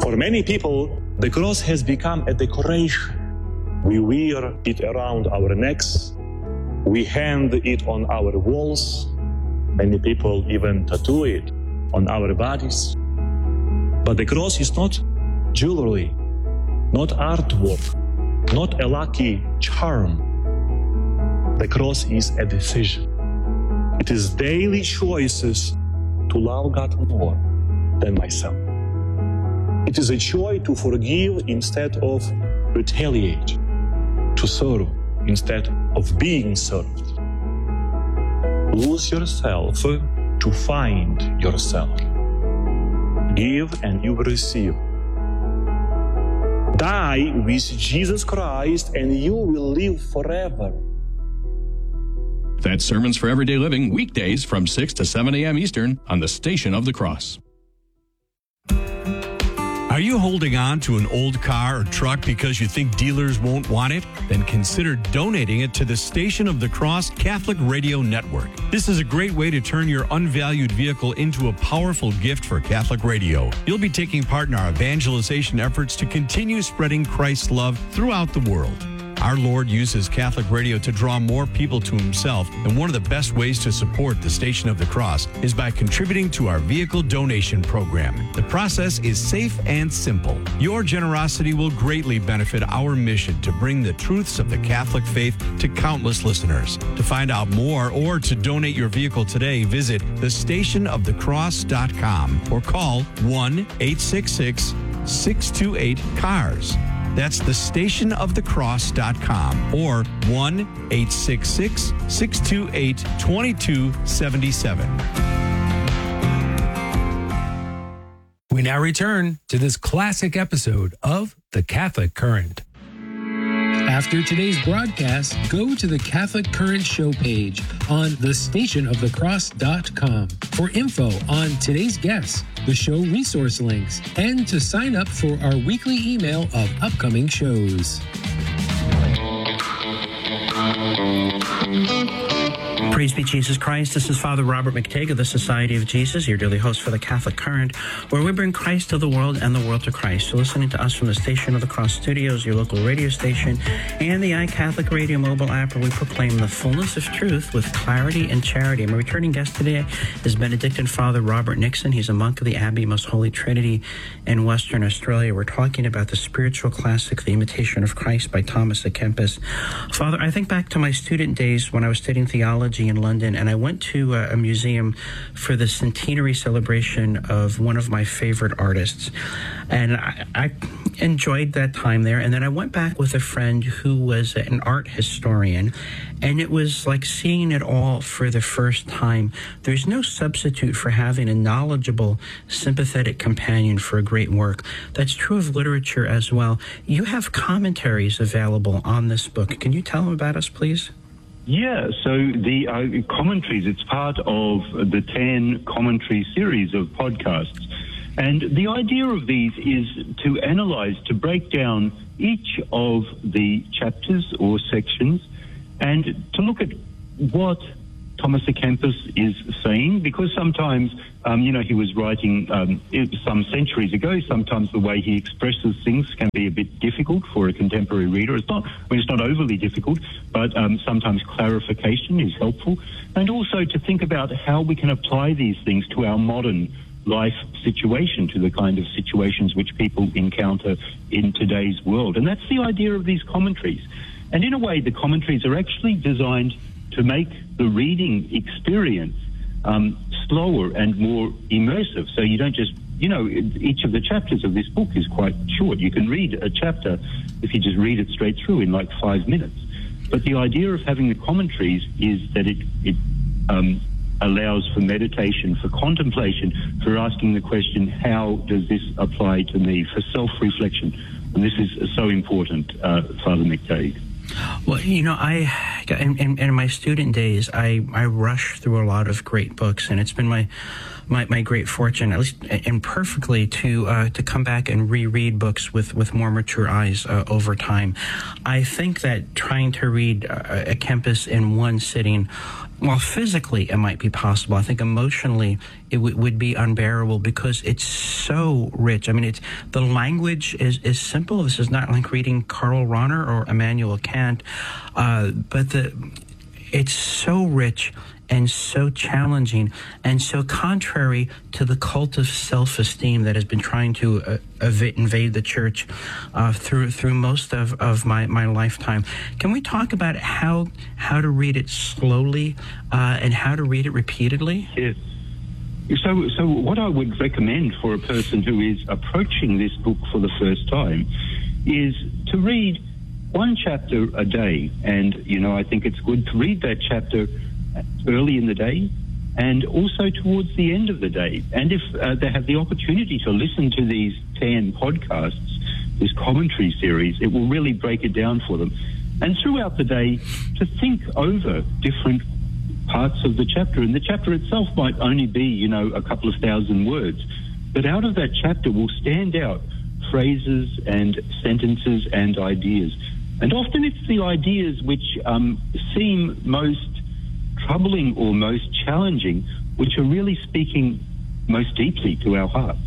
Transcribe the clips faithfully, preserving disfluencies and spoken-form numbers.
For many people, the cross has become a decoration. We wear it around our necks. We hang it on our walls. Many people even tattoo it on our bodies. But the cross is not jewelry, not artwork, not a lucky charm. The cross is a decision. It is daily choices to love God more than myself. It is a choice to forgive instead of retaliate, to serve instead of being served. Lose yourself to find yourself. Give and you will receive. Die with Jesus Christ and you will live forever. That's Sermons for Everyday Living, weekdays from six to seven a.m. Eastern on the Station of the Cross. Are you holding on to an old car or truck because you think dealers won't want it? Then consider donating it to the Station of the Cross Catholic Radio Network. This is a great way to turn your unvalued vehicle into a powerful gift for Catholic radio. You'll be taking part in our evangelization efforts to continue spreading Christ's love throughout the world. Our Lord uses Catholic radio to draw more people to himself, and one of the best ways to support the Station of the Cross is by contributing to our vehicle donation program. The process is safe and simple. Your generosity will greatly benefit our mission to bring the truths of the Catholic faith to countless listeners. To find out more or to donate your vehicle today, visit the station of the cross dot com or call one eight six six, six two eight, C A R S. That's the station of the cross dot com or one eight six six, six two eight, two two seven seven. We now return to this classic episode of The Catholic Current. After today's broadcast, go to the Catholic Current show page on the station of the cross dot com for info on today's guests, the show resource links, and to sign up for our weekly email of upcoming shows. Praise be Jesus Christ. This is Father Robert McTague of the Society of Jesus, your daily host for the Catholic Current, where we bring Christ to the world and the world to Christ. You're listening to us from the Station of the Cross Studios, your local radio station, and the iCatholic Radio mobile app, where we proclaim the fullness of truth with clarity and charity. My returning guest today is Benedictine Father Robert Nixon. He's a monk of the Abbey Most Holy Trinity in Western Australia. We're talking about the spiritual classic, The Imitation of Christ by Thomas à Kempis. Father, I think back to my student days when I was studying theology in London, and I went to a, a museum for the centenary celebration of one of my favorite artists, and I, I enjoyed that time there. And then I went back with a friend who was an art historian, and it was like seeing it all for the first time. There's no substitute for having a knowledgeable, sympathetic companion for a great work. That's true of literature as well. You have commentaries available on this book. Can you tell them about us, please? Yeah, so the uh, commentaries, it's part of the ten commentary series of podcasts. And the idea of these is to analyze, to break down each of the chapters or sections and to look at what Thomas à Kempis is saying, because sometimes, um, you know, he was writing um, some centuries ago. Sometimes the way he expresses things can be a bit difficult for a contemporary reader. It's not, I mean, it's not overly difficult, but um, sometimes clarification is helpful. And also to think about how we can apply these things to our modern life situation, to the kind of situations which people encounter in today's world. And that's the idea of these commentaries. And in a way, the commentaries are actually designed to make the reading experience um, slower and more immersive. So you don't just, you know, each of the chapters of this book is quite short. You can read a chapter if you just read it straight through in like five minutes. But the idea of having the commentaries is that it, it um, allows for meditation, for contemplation, for asking the question, how does this apply to me, for self-reflection. And this is so important, uh, Father McTague. Well, you know, I in, in, in my student days, I, I rushed through a lot of great books, and it's been my my, my great fortune, at least imperfectly, to uh, to come back and reread books with, with more mature eyes uh, over time. I think that trying to read uh, à Kempis in one sitting while physically it might be possible, I think emotionally it w- would be unbearable because it's so rich. I mean, it's the language is, is simple. This is not like reading Karl Rahner or Immanuel Kant, uh, but the it's so rich and so challenging and so contrary to the cult of self-esteem that has been trying to uh, ev- invade the church uh, through through most of, of my, my lifetime. Can we talk about how how to read it slowly uh, and how to read it repeatedly? Yes. So, so what I would recommend for a person who is approaching this book for the first time is to read one chapter a day. And, you know, I think it's good to read that chapter early in the day and also towards the end of the day. And if uh, they have the opportunity to listen to these ten podcasts, this commentary series, it will really break it down for them. And throughout the day, to think over different parts of the chapter. And the chapter itself might only be, you know, a couple of thousand words. But out of that chapter will stand out phrases and sentences and ideas. And often it's the ideas which um, seem most troubling or most challenging, which are really speaking most deeply to our hearts.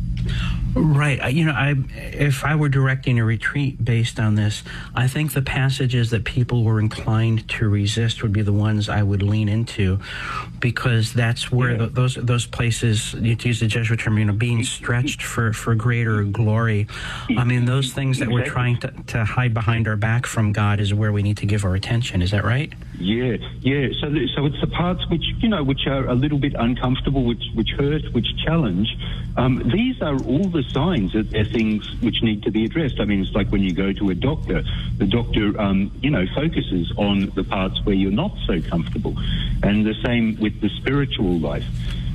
Right. You know, I, if I were directing a retreat based on this, I think the passages that people were inclined to resist would be the ones I would lean into, because that's where Yeah. the, those those places, to use the Jesuit term, you know, being stretched for, for greater glory. I mean, those things that we're trying to, to hide behind our back from God is where we need to give our attention. Is that right? Yeah, yeah. So, the, so it's the parts which, you know, which are a little bit uncomfortable, which which hurt, which challenge. Um, these are all the signs that they're things which need to be addressed. I mean, it's like when you go to a doctor. The doctor, um, you know, focuses on the parts where you're not so comfortable, and the same with the spiritual life.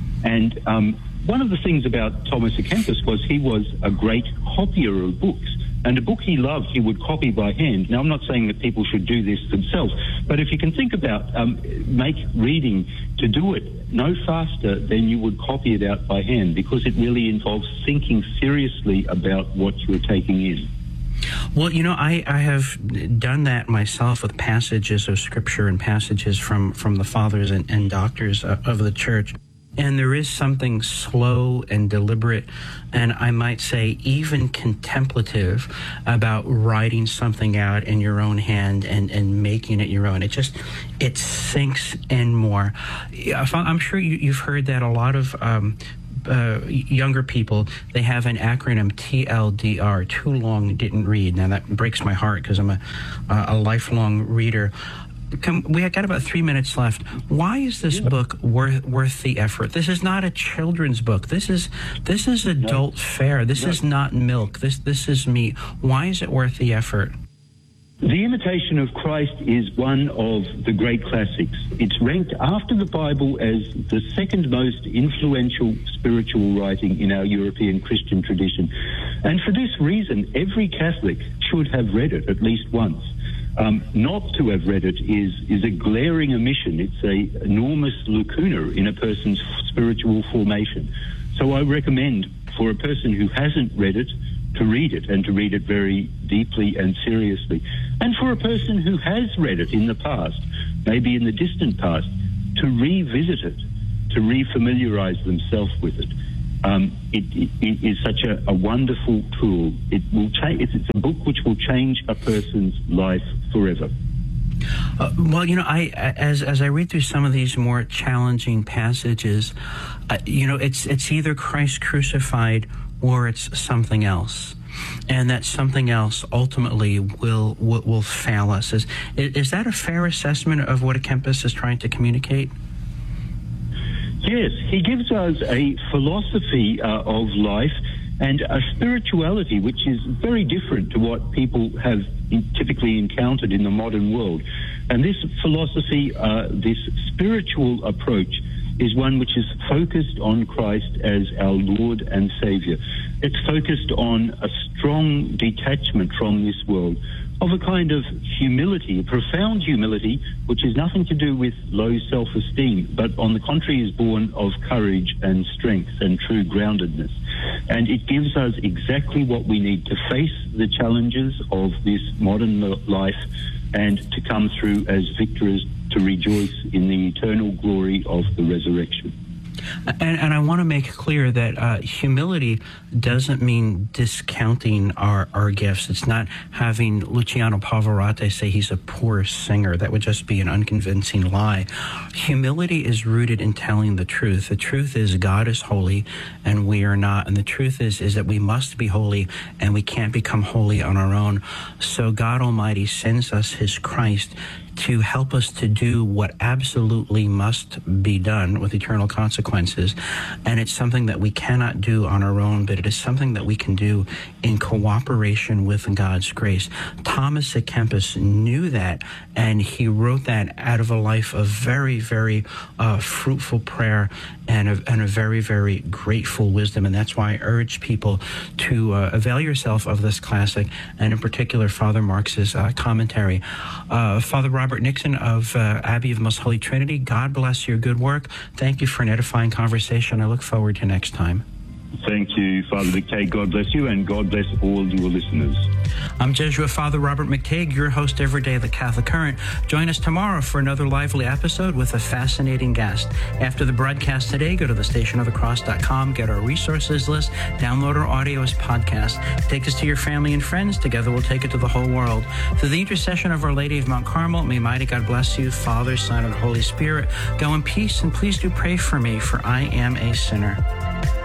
And um, one of the things about Thomas à Kempis was he was a great copier of books. And a book he loved, he would copy by hand. Now, I'm not saying that people should do this themselves, but if you can think about, um, make reading to do it no faster than you would copy it out by hand, because it really involves thinking seriously about what you're taking in. Well, you know, I, I have done that myself with passages of Scripture and passages from, from the fathers and, and doctors of the church. And there is something slow and deliberate, and I might say even contemplative, about writing something out in your own hand and, and making it your own. It just, it sinks in more. I'm sure you, you've heard that a lot of um, uh, younger people, they have an acronym T L D R, too long didn't read. Now that breaks my heart because I'm a, a lifelong reader. Come, we have got about three minutes left. Why is this yeah. book worth worth the effort? This is not a children's book. This is this is adult no. fare. This no. is not milk. This this is meat. Why is it worth the effort? The Imitation of Christ is one of the great classics. It's ranked after the Bible as the second most influential spiritual writing in our European Christian tradition. And for this reason, every Catholic should have read it at least once. Um, not to have read it is is a glaring omission. It's a enormous lacuna in a person's spiritual formation. So I recommend for a person who hasn't read it to read it, and to read it very deeply and seriously. And for a person who has read it in the past, maybe in the distant past, to revisit it, to refamiliarize themselves with it. Um, it, it, it is such a, a wonderful tool. It will change. It's, it's a book which will change a person's life forever. Uh, well, you know, I as as I read through some of these more challenging passages, uh, you know, it's it's either Christ crucified or it's something else, and that something else ultimately will will, will fail us. Is is that a fair assessment of what à Kempis is trying to communicate? Yes, he gives us a philosophy uh, of life and a spirituality which is very different to what people have in, typically encountered in the modern world. And this philosophy, uh, this spiritual approach, is one which is focused on Christ as our Lord and Savior. It's focused on a strong detachment from this world, of a kind of humility, a profound humility, which has nothing to do with low self-esteem, but on the contrary is born of courage and strength and true groundedness. And it gives us exactly what we need to face the challenges of this modern life and to come through as victors to rejoice in the eternal glory of the resurrection. And, and I want to make clear that uh, humility doesn't mean discounting our, our gifts. It's not having Luciano Pavarotti say he's a poor singer. That would just be an unconvincing lie. Humility is rooted in telling the truth. The truth is God is holy and we are not. And the truth is, is that we must be holy and we can't become holy on our own. So God Almighty sends us his Christ to help us to do what absolutely must be done with eternal consequences. And it's something that we cannot do on our own, but it is something that we can do in cooperation with God's grace. Thomas à Kempis knew that, and he wrote that out of a life of very, very uh, fruitful prayer and a, and a very, very grateful wisdom. And that's why I urge people to uh, avail yourself of this classic, and in particular, Father Marx's uh, commentary. Uh, Father Robert Nixon of uh, Abbey of Most Holy Trinity, God bless your good work. Thank you for an edifying conversation. I look forward to next time. Thank you, Father McTague. God bless you, and God bless all your listeners. I'm Jesuit Father Robert McTague, your host every day of the Catholic Current. Join us tomorrow for another lively episode with a fascinating guest. After the broadcast today, go to the station of the cross dot com, get our resources list, download our audio as podcast. Take this to your family and friends. Together we'll take it to the whole world. Through the intercession of Our Lady of Mount Carmel, may mighty God bless you, Father, Son, and Holy Spirit. Go in peace, and please do pray for me, for I am a sinner.